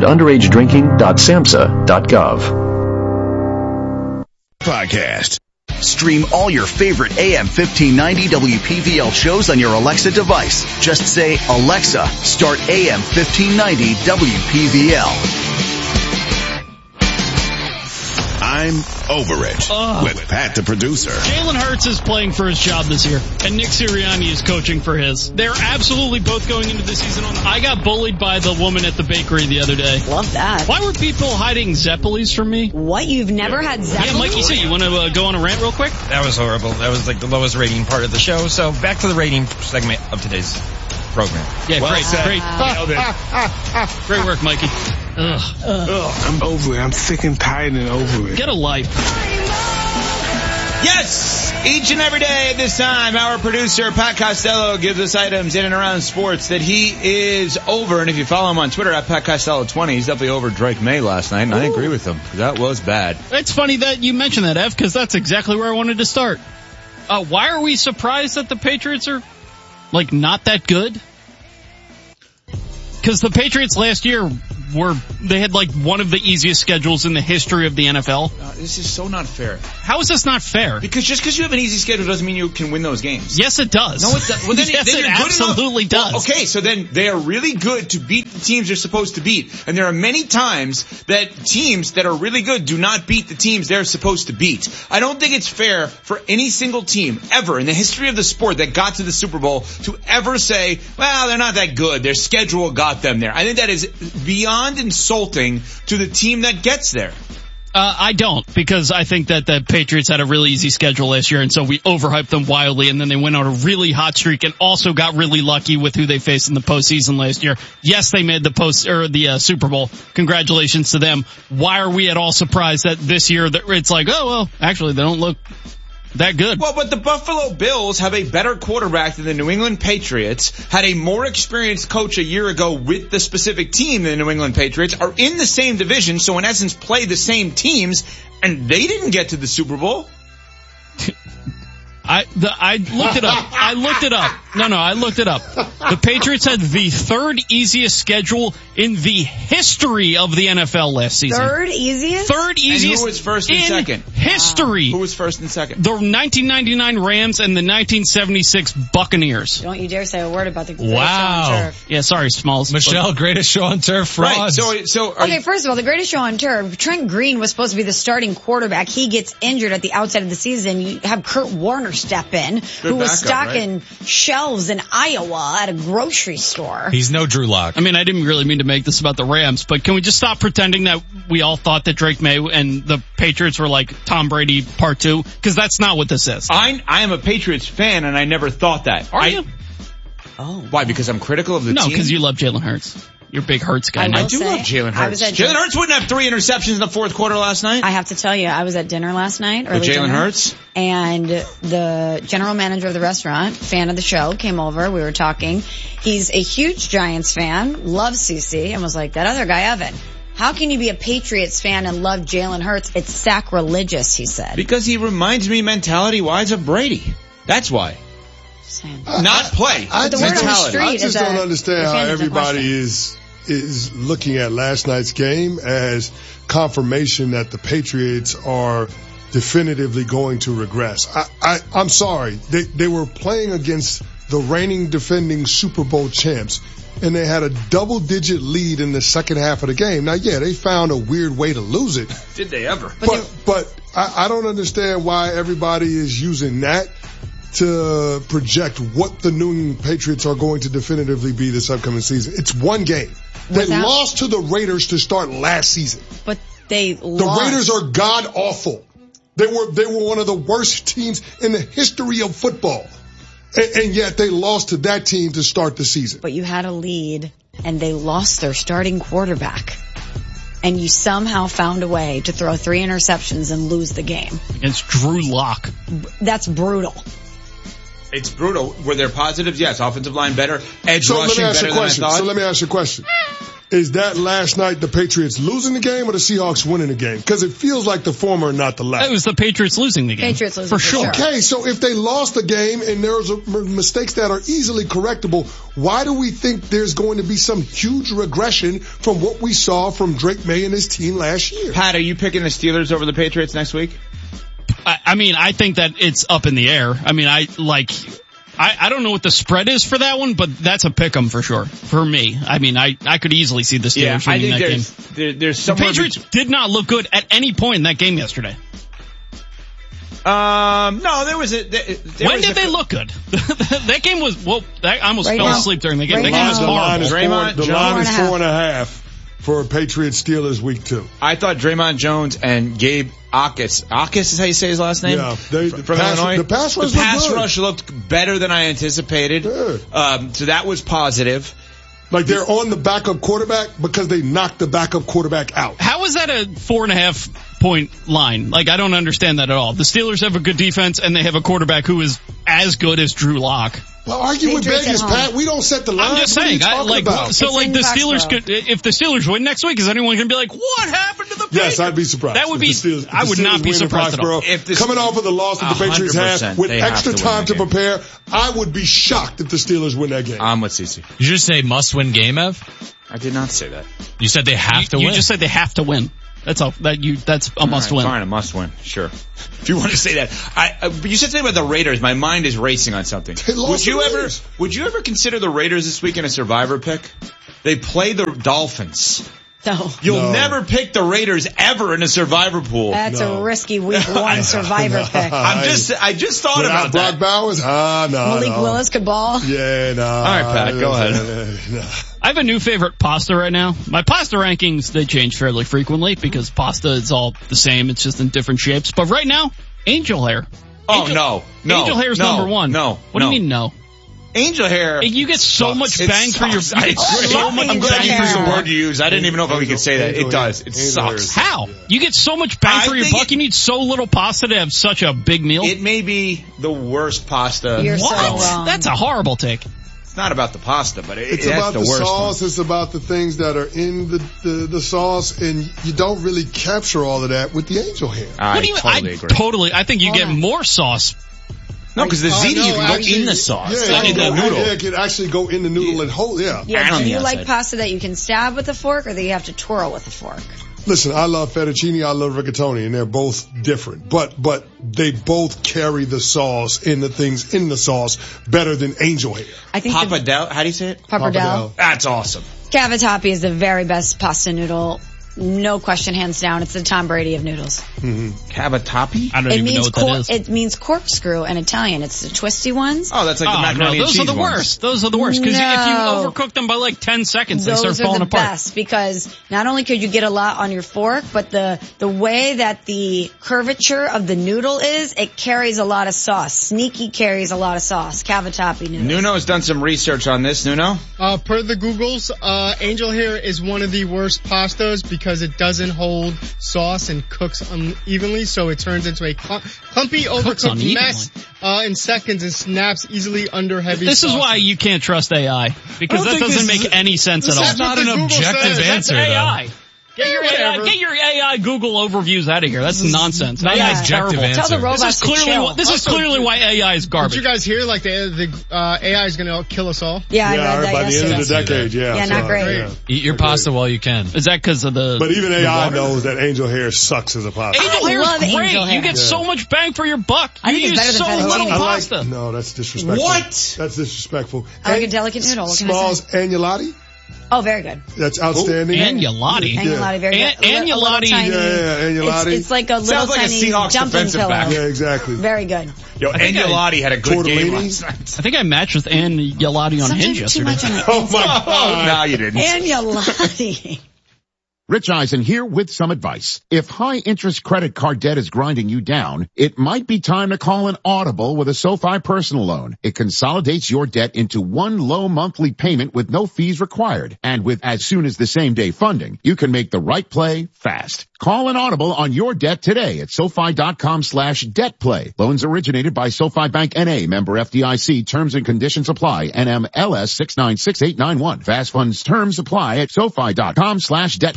underagedrinking.samhsa.gov. Podcast. Stream all your favorite AM 1590 WPVL shows on your Alexa device. Just say, Alexa, start AM 1590 WPVL. I'm Over It with Pat the producer. Jalen Hurts is playing for his job this year, and Nick Sirianni is coaching for his. They're absolutely both going into the season on. I got bullied by the woman at the bakery the other day. Love that. Why were people hiding Zeppelis from me? What? You've never had Zeppelis? Yeah, Mikey C, you want to go on a rant real quick? That was horrible. That was like the lowest rating part of the show. So back to the rating segment of today's program. Yeah, well great. Great work, Mikey. I'm over it. I'm sick and tired and over it. Get a life. Yes! Each and every day at this time, our producer, Pat Costello, gives us items in and around sports that he is over. And if you follow him on Twitter, at Pat Costello20, he's definitely over Drake May last night, and I agree with him. That was bad. It's funny that you mentioned that, Ev, because that's exactly where I wanted to start. Why are we surprised that the Patriots are, not that good? Because the Patriots last year they had one of the easiest schedules in the history of the NFL. This is so not fair. How is this not fair? Because just because you have an easy schedule doesn't mean you can win those games. Yes, it does. No, it does. Well, then, yes, then it absolutely does. Well, okay, so then they are really good to beat the teams they're supposed to beat. And there are many times that teams that are really good do not beat the teams they're supposed to beat. I don't think it's fair for any single team ever in the history of the sport that got to the Super Bowl to ever say, well, they're not that good. Their schedule got them there. I think that is beyond insulting to the team that gets there. I don't, because I think that the Patriots had a really easy schedule last year, and so we overhyped them wildly, and then they went on a really hot streak and also got really lucky with who they faced in the postseason last year. Yes, they made the Super Bowl. Congratulations to them. Why are we at all surprised that this year it's actually they don't look that good? Well, but the Buffalo Bills have a better quarterback than the New England Patriots, had a more experienced coach a year ago with the specific team than the New England Patriots, are in the same division, so in essence play the same teams, and they didn't get to the Super Bowl. I looked it up. I looked it up. No, I looked it up. The Patriots had the third easiest schedule in the history of the NFL last season. Third easiest? Third easiest. And who was first and second? History. Who was first and second? The 1999 Rams and the 1976 Buccaneers. Don't you dare say a word about the greatest show on turf. Yeah, sorry, Smalls. Michelle, greatest show on turf frauds. Right, okay, first of all, the greatest show on turf, Trent Green was supposed to be the starting quarterback. He gets injured at the outset of the season. You have Kurt Warner step in, who was stocking shelves in Iowa at a grocery store. He's no Drew Lock. I mean, I didn't really mean to make this about the Rams, but can we just stop pretending that we all thought that Drake May and the Patriots were like Tom Brady part 2? Because that's not what this is. I am a Patriots fan, and I never thought that. Are you? Oh. Why? Because I'm critical of the team? No, because you love Jalen Hurts. You're a big Hurts guy. I do love Jalen Hurts. Jalen Hurts wouldn't have 3 interceptions in the fourth quarter last night. I have to tell you, I was at dinner last night. With Jalen Hurts? And the general manager of the restaurant, fan of the show, came over. We were talking. He's a huge Giants fan, loves CC, and was like, that other guy, Evan, how can you be a Patriots fan and love Jalen Hurts? It's sacrilegious, he said. Because he reminds me mentality-wise of Brady. That's why. Not play. I just don't understand how everybody is looking at last night's game as confirmation that the Patriots are definitively going to regress. I'm sorry. They were playing against the reigning defending Super Bowl champs, and they had a double-digit lead in the second half of the game. Now, yeah, they found a weird way to lose it. Did they ever? But I don't understand why everybody is using that to project what the New England Patriots are going to definitively be this upcoming season. It's one game. They lost to the Raiders to start last season. But they lost. The Raiders are god-awful. They were one of the worst teams in the history of football. And yet they lost to that team to start the season. But you had a lead, and they lost their starting quarterback. And you somehow found a way to throw 3 interceptions and lose the game. Against Drew Lock. That's brutal. It's brutal. Were there positives? Yes. Offensive line better. Edge rushing better than I thought. So let me ask you a question. Is that last night the Patriots losing the game or the Seahawks winning the game? Because it feels like the former, not the latter. It was the Patriots losing the game. Patriots losing for sure. Okay, so if they lost the game and there's mistakes that are easily correctable, why do we think there's going to be some huge regression from what we saw from Drake May and his team last year? Pat, are you picking the Steelers over the Patriots next week? I mean, I think that it's up in the air. I mean, I don't know what the spread is for that one, but that's a pick 'em for sure. For me. I mean, I could easily see the Steelers winning that game. There's the Patriots did not look good at any point in that game yesterday. No, there was when did they look good? That game was, I almost fell asleep during the game. That game was horrible. The line is 4.5 for Patriots Steelers week 2. I thought Draymond Jones and Gabe Akis is how you say his last name? Yeah. From Illinois. The pass rush looked better than I anticipated. Yeah. So that was positive. Like they're on the backup quarterback because they knocked the backup quarterback out. How is that a 4.5 point line? Like, I don't understand that at all. The Steelers have a good defense and they have a quarterback who is as good as Drew Lock. Well, argue with Vegas, Pat. We don't set the line. I'm just saying. The Steelers could, if the Steelers win next week, is anyone going to be like, what happened to the Patriots? Yes, I'd be surprised. That would be, I would not be surprised at all. Coming off of the loss that the Patriots had with extra time to prepare, I would be shocked if the Steelers win that game. I'm with CC. You just say must-win game, Ev? I did not say that. You said they have to win. You just said they have to win. That's all. That's a must-win. Fine, a must-win. Sure. If you want to say that. But you said something about the Raiders. My mind is racing on something. Would you ever consider the Raiders this week in a survivor pick? They play the Dolphins. No. You'll never pick the Raiders ever in a survivor pool. That's a risky week 1 survivor pick. I just thought about that. Brock Bowers? No. Malik Willis could ball? Yeah, no. All right, Pat, go ahead. I have a new favorite pasta right now. My pasta rankings, they change fairly frequently because pasta is all the same. It's just in different shapes. But right now, angel hair. No. Angel hair is number 1. No. What do you mean no? Angel hair. You get so much bang for your buck. I'm glad you used the word you use. I didn't even know if we could say that. It does. It sucks. How? You get so much bang for your buck. You need so little pasta to have such a big meal. It may be the worst pasta. You're so wrong. That's a horrible take. It's not about the pasta, but it's that's about the the worst sauce. one. It's about the things that are in the sauce, and you don't really capture all of that with the angel hair. I totally agree. I think you get more sauce. No, because the ziti you can go in the sauce, in the noodle. Yeah, it can actually go in the noodle and hold. Yeah. Do you like pasta that you can stab with a fork, or that you have to twirl with a fork? Listen, I love fettuccine, I love rigatoni, and they're both different. But they both carry the sauce and the things in the sauce better than angel hair. I think Pappardelle, how do you say it? Pappardelle. That's awesome. Cavatappi is the very best pasta noodle. No question, hands down. It's the Tom Brady of noodles. Mm-hmm. Cavatappi? I don't even know what that is. It means corkscrew in Italian. It's the twisty ones. Oh, that's like the macaroni and cheese ones. Those are the worst. Those are the worst. Because if you overcook them by like 10 seconds, they start falling apart. Those are the best because not only could you get a lot on your fork, but the way that the curvature of the noodle is, it carries a lot of sauce. Sneaky carries a lot of sauce. Cavatappi noodles. Nuno has done some research on this. Nuno? Per the Googles, angel hair is one of the worst pastas because it doesn't hold sauce and cooks unevenly, so it turns into a clumpy, overcooked mess in seconds and snaps easily under heavy This sauce. is why you can't trust AI, because that doesn't make any sense at all. That's not an objective answer, That's AI. though. Get your AI Google overviews out of here. That's nonsense. AI is terrible. Tell the robots This is clearly why AI is garbage. Did you guys hear, like, the AI is gonna kill us all? Yeah, I read that by the end of the decade, Yeah, not great. Yeah. Eat your pasta while you can. Is that because of the... But even AI knows that angel hair sucks as a pasta. Angel hair is great. You get so much bang for your buck. You use so little pasta. No, that's disrespectful. What? That's disrespectful. I like a delicate noodle. What can I Smalls say? agnolotti. Oh, very good. That's outstanding. Agnolotti. Agnolotti, very good. Agnolotti. Agnolotti. It's like a little tiny jumping pillow. Yeah, exactly. Very good. Yo, Agnolotti had a good game last night. I think I matched with Agnolotti on Hinge yesterday. Oh my God. No, you didn't. Agnolotti. Rich Eisen here with some advice. If high-interest credit card debt is grinding you down, it might be time to call an Audible with a SoFi personal loan. It consolidates your debt into one low monthly payment with no fees required. And with as soon as the same day funding, you can make the right play fast. Call an Audible on your debt today at SoFi.com/debtplay. Loans originated by SoFi Bank N.A. Member FDIC. Terms and conditions apply. NMLS 696891. Fast funds terms apply at SoFi.com/debtplay.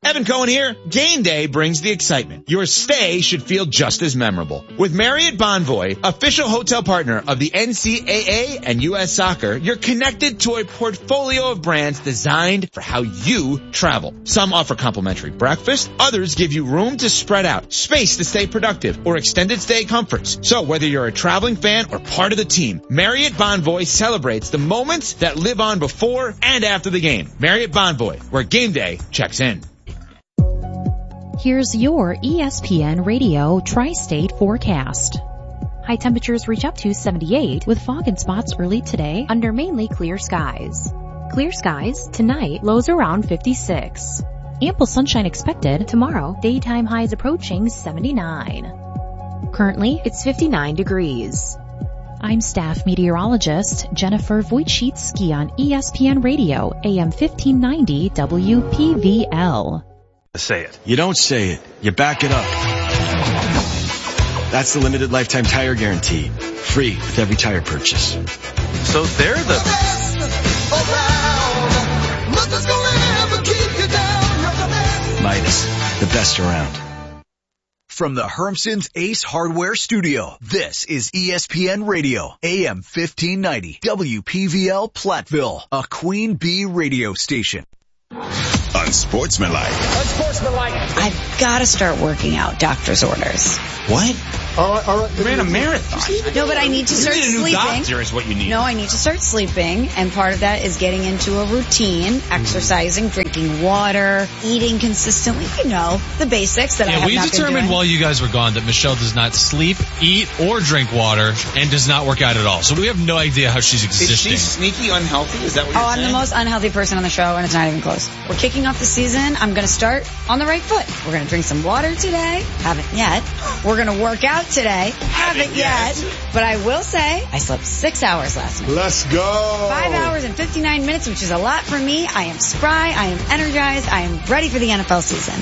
Evan Cohen here. Game day brings the excitement. Your stay should feel just as memorable. With Marriott Bonvoy, official hotel partner of the NCAA and U.S. Soccer, you're connected to a portfolio of brands designed for how you travel. Some offer complimentary breakfast, others give you room to spread out, space to stay productive, or extended stay comforts. So whether you're a traveling fan or part of the team, Marriott Bonvoy celebrates the moments that live on before and after the game. Marriott Bonvoy, where game day checks in. Here's your ESPN Radio Tri-State forecast. High temperatures reach up to 78 with fog and spots early today under mainly clear skies. Clear skies tonight, lows around 56. Ample sunshine expected tomorrow, daytime highs approaching 79. Currently, it's 59 degrees. I'm staff meteorologist Jennifer Wojcicki on ESPN Radio, AM 1590 WPVL. Say it. You don't say it. You back it up. That's the limited lifetime tire guarantee. Free with every tire purchase. So they're the best around. Nothing's gonna ever keep you down. You're the best. Midas, the best around. From the Hermson's Ace Hardware Studio, this is ESPN Radio, AM 1590 WPVL Platteville, a Queen Bee radio station. Unsportsmanlike. I've got to start working out. Doctor's orders. What? All right. You ran a marathon. No, but I need to start sleeping. You need a new sleeping. doctor is what you need. No, I need to start sleeping, and part of that is getting into a routine, exercising, drinking water, eating consistently, the basics that I have not been doing. We determined while you guys were gone that Michelle does not sleep, eat, or drink water, and does not work out at all. So we have no idea how she's existing. Is she sneaky unhealthy? Is that what you're saying? I'm the most unhealthy person on the show, and it's not even close. We're kicking off the season. I'm going to start on the right foot. We're going to drink some water today. Haven't yet. We're going to work out today. Haven't yet. But I will say, I slept 6 hours last night. Let's go. 5 hours and 59 minutes, which is a lot for me. I am spry. I am energized. I am ready for the NFL season.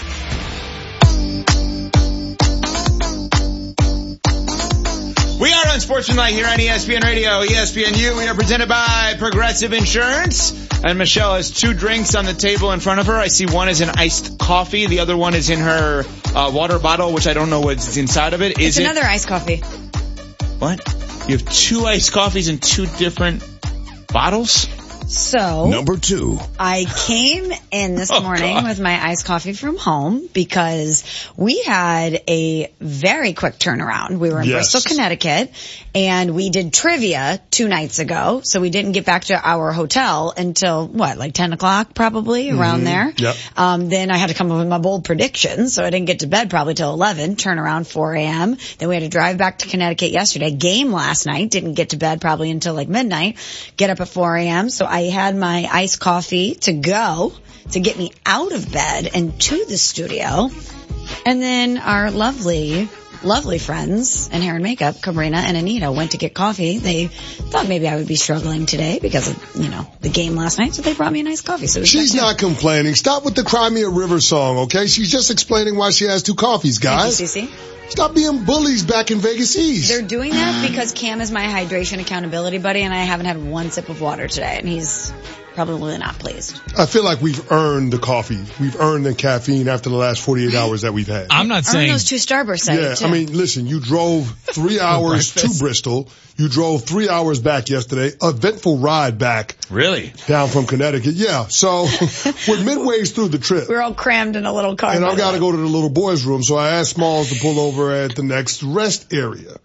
We are Unsportsmanlike here on ESPN Radio, ESPNU. We are presented by Progressive Insurance. And Michelle has two drinks on the table in front of her. I see one is an iced coffee. The other one is in her water bottle, which I don't know what's inside of it. It's another iced coffee. What? You have two iced coffees in two different bottles? So, number 2. I came in this morning with my iced coffee from home because we had a very quick turnaround. We were in Bristol, Connecticut, and we did trivia 2 nights ago. So we didn't get back to our hotel until, like 10 o'clock probably, around there. Yep. Then I had to come up with my bold predictions, so I didn't get to bed probably till 11, turn around 4 a.m. Then we had to drive back to Connecticut yesterday. Game last night, didn't get to bed probably until like midnight. Get up at 4 a.m. So I had my iced coffee to go to get me out of bed and to the studio. And then our lovely friends in hair and makeup, Cabrina and Anita, went to get coffee. They thought maybe I would be struggling today because of, the game last night. So they brought me a nice coffee. So she's not complaining. Stop with the Cry Me a River song, okay? She's just explaining why she has 2 coffees, guys. Thank you, Cece. Stop being bullies back in Vegas East. They're doing that because Cam is my hydration accountability buddy, and I haven't had 1 sip of water today, and he's probably not pleased. I feel like we've earned the coffee. We've earned the caffeine after the last 48 hours that we've had. I'm not saying those 2 Starbursts. Yeah, too. I mean, listen, you drove 3 hours to Bristol. You drove 3 hours back yesterday. Eventful ride back. Really? Down from Connecticut. Yeah. So we're midways through the trip. We're all crammed in a little car. And I've got to go to the little boys' room. So I asked Smalls to pull over at the next rest area.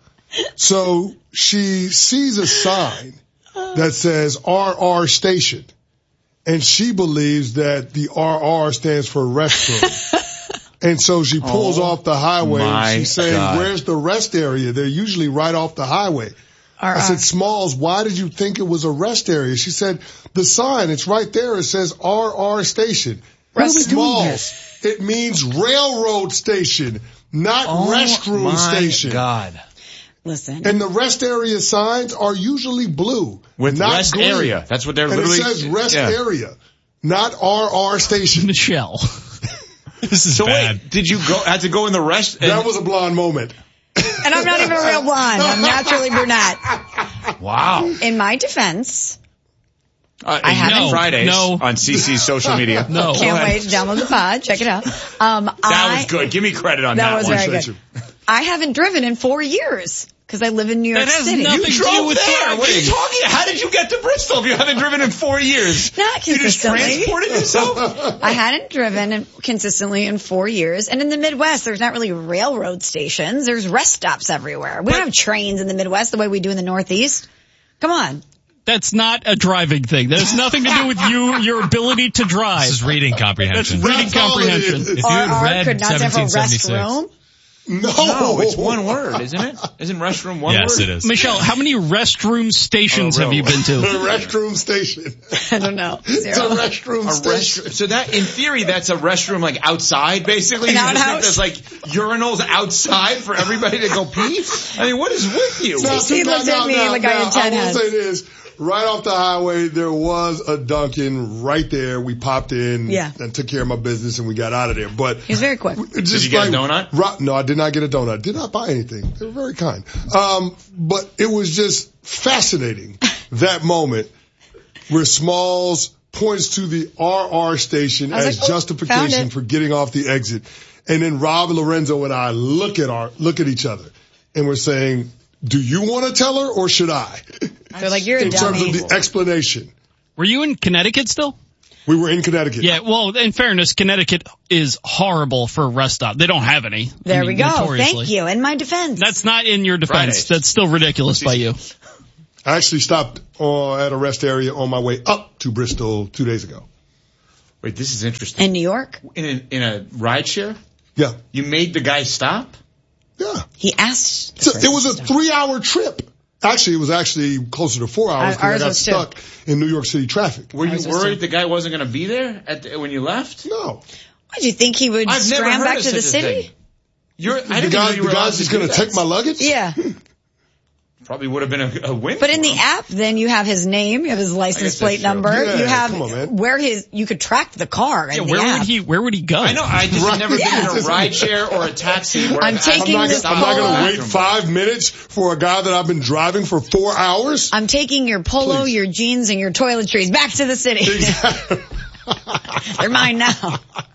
So she sees a sign that says RR Station. And she believes that the RR stands for restroom. And so she pulls off the highway and she's saying, where's the rest area? They're usually right off the highway. I said, Smalls, why did you think it was a rest area? She said, the sign, it's right there. It says RR Station. Smalls, it means railroad station, not restroom station. Oh, my God. Listen. And the rest area signs are usually blue. With not rest green. area. That's what they're and literally. It says rest area, not RR Station. Michelle. This is so bad. Wait, did you had to go in the rest? That was a blonde moment. And I'm not even a real blonde. I'm naturally brunette. Wow. In my defense, I haven't. Fridays on CC's social media. No. Can't wait to download the pod. Check it out. That was good. Give me credit on that. That was very good. I haven't driven in 4 years because I live in New York City. You drove there. What are you talking? How did you get to Bristol if you haven't driven in 4 years? Not consistently. You just transported yourself? I hadn't driven consistently in 4 years. And in the Midwest, there's not really railroad stations. There's rest stops everywhere. We don't have trains in the Midwest the way we do in the Northeast. Come on. That's not a driving thing. That has nothing to do with your ability to drive. This is reading comprehension. That's reading comprehension. If you had read could not have a 1776. restroom. No, it's one word, isn't it? Isn't restroom one word? Yes, it is. Michelle, how many restroom stations have you been to? The restroom station. I don't know. It's a restroom station. So that, in theory, that's a restroom like outside, basically? An You just think outhouse? there's like urinals outside for everybody to go pee? I mean, what is with you? He looked at me like I had 10 I heads. will say this. Right off the highway, there was a Dunkin' right there. We popped in and took care of my business and we got out of there. But he was very quick. Did you get a donut? No, I did not get a donut. Did not buy anything. They were very kind. But it was just fascinating, that moment where Smalls points to the RR station as justification for getting off the exit. And then Rob Lorenzo and I look at each other and we're saying, do you want to tell her or should I? They're like, you're a in dummy. terms of the explanation. Were you in Connecticut still? We were in Connecticut. Yeah, well, in fairness, Connecticut is horrible for a rest stop. They don't have any. There we go. Thank you. In my defense. That's not in your defense. Fridays. That's still ridiculous by you. I actually stopped at a rest area on my way up to Bristol 2 days ago. Wait, this is interesting. In New York? In a rideshare? Yeah. You made the guy stop? Yeah. He asked. So it was a 3-hour trip. Actually, it was closer to 4 hours because I got stuck in New York City traffic. Were you worried the guy wasn't going to be there when you left? No. What, do you think he would scram back to the city? The guy's just going to take my luggage? Yeah. Probably would have been a win. But in the app, then you have his name, you have his license plate number, you have you could track the car. Yeah, where would he go? I know. I just have never been in a rideshare or a taxi. I'm not going to wait 5 minutes for a guy that I've been driving for 4 hours. I'm taking your polo, your jeans, and your toiletries back to the city. Exactly. They're mine now.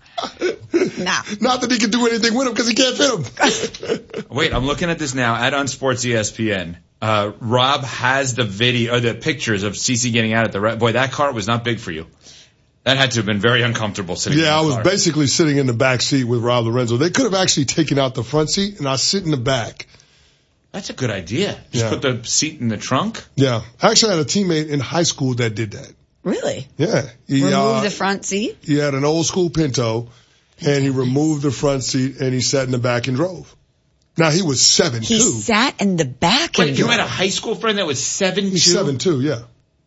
Nah. Not that he can do anything with them because he can't fit them. Wait, I'm looking at this now. On Sports ESPN. Rob has the video, or the pictures of CeCe getting out at the boy. That car was not big for you. That had to have been very uncomfortable sitting. Yeah, in the I was car. basically sitting in the back seat with Rob Lorenzo. They could have actually taken out the front seat, and I sit in the back. That's a good idea. Just put the seat in the trunk. Yeah, I actually had a teammate in high school that did that. Really? Yeah. Remove the front seat? He had an old school Pinto, and he removed the front seat, and he sat in the back and drove. Now, he was 7'2". He sat in the back. Wait, you had a high school friend that was 7'2"? He's 7'2", yeah.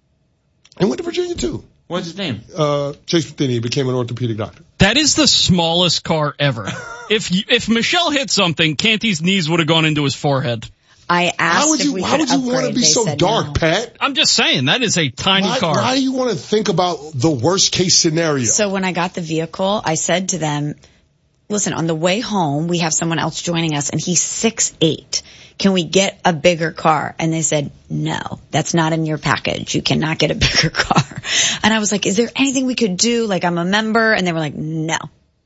And went to Virginia, too. What's his name? Chase Matheny. He became an orthopedic doctor. That is the smallest car ever. If Michelle hit something, Canty's knees would have gone into his forehead. I asked if we could upgrade. Why would you want to be so dark, no. Pat? I'm just saying, that is a tiny car. Why do you want to think about the worst case scenario? So when I got the vehicle, I said to them, listen, on the way home, we have someone else joining us, and he's 6'8". Can we get a bigger car? And they said, no, that's not in your package. You cannot get a bigger car. And I was like, is there anything we could do? Like, I'm a member. And they were like, no.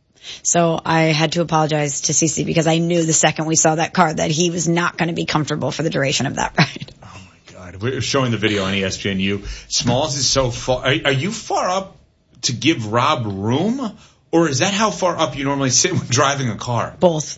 So I had to apologize to CeCe because I knew the second we saw that car that he was not going to be comfortable for the duration of that ride. Oh my God. We're showing the video on ESPNU. Smalls is so far. Are you far up to give Rob room? Or is that how far up you normally sit when driving a car? Both.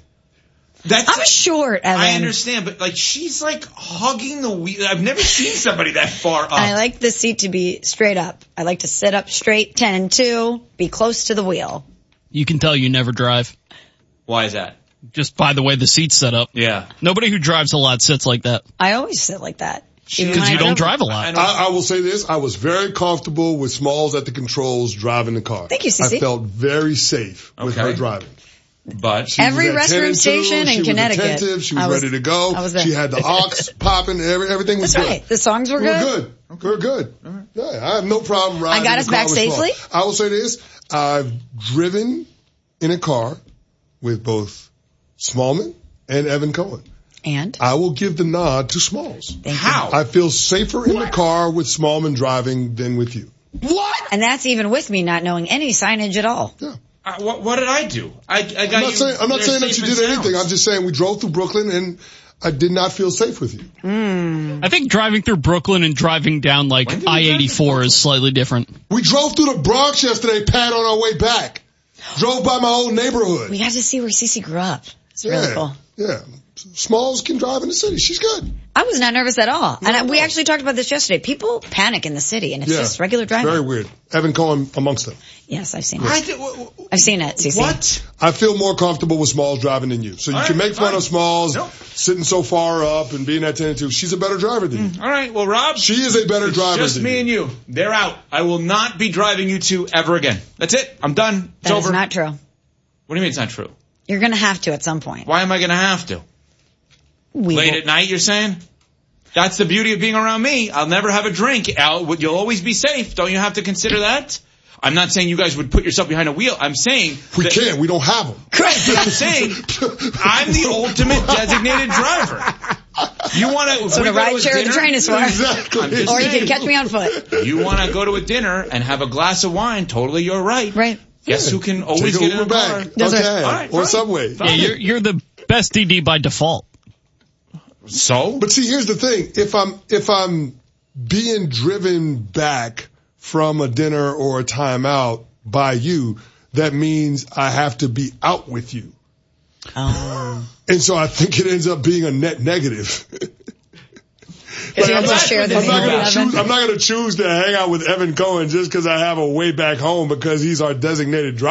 I'm short, Evan. I understand, but like she's like hugging the wheel. I've never seen somebody that far up. And I like the seat to be straight up. I like to sit up straight, 10 and 2, be close to the wheel. You can tell you never drive. Why is that? Just by the way the seat's set up. Yeah. Nobody who drives a lot sits like that. I always sit like that. Because you don't drive a lot. I will say this. I was very comfortable with Smalls at the controls driving the car. Thank you, CeCe. I felt very safe with her driving. But every restroom station in Connecticut. She was ready to go. I was there. She had the aux popping. Everything was That's good. right. The songs were good. We're good. Yeah, I have no problem riding. I got us back safely. I will say this. I've driven in a car with both Smallman and Evan Cohen. And? I will give the nod to Smalls. Thank How? I feel safer in the car with Smallman driving than with you. What? And that's even with me not knowing any signage at all. Yeah. What did I do? I got I'm not saying that you did anything. I'm just saying we drove through Brooklyn and I did not feel safe with you. I think driving through Brooklyn and driving down like I-84 is slightly different. We drove through the Bronx yesterday, Pat, on our way back. Drove by my old neighborhood. We got to see where Cece grew up. It's really cool. Yeah. Smalls can drive in the city. She's good. I was not nervous at all. And we actually talked about this yesterday. People panic in the city, and it's just regular driving. Very weird. Evan Cohen amongst them. Yes, I've seen it. I've seen it, CC. What? I feel more comfortable with Smalls driving than you. So you can make fun of Smalls sitting so far up and being at 10-2. She's a better driver than you. All right. Well, Rob. She is a better driver just than me you. and you. They're out. I will not be driving you two ever again. That's it. I'm done. It's That over. is not true. What do you mean it's not true? You're going to have to at some point. Why am I going to have to? Late at night, you're saying? That's the beauty of being around me. I'll never have a drink. You'll always be safe. Don't you have to consider that? I'm not saying you guys would put yourself behind a wheel. I'm saying... We can't. We don't have them. Correct. But I'm saying I'm the ultimate designated driver. You want to... So the ride share the train is for. Exactly. Or you can catch me on foot. You want to go to a dinner and have a glass of wine. Totally, you're right. Right. Guess who can always get in a car? Okay. All right, or Subway. Yeah, you're the best DD by default. So? But see, here's the thing. If I'm being driven back from a dinner or a timeout by you, that means I have to be out with you. And so I think it ends up being a net negative. I'm not going to choose to hang out with Evan Cohen just because I have a way back home because he's our designated driver.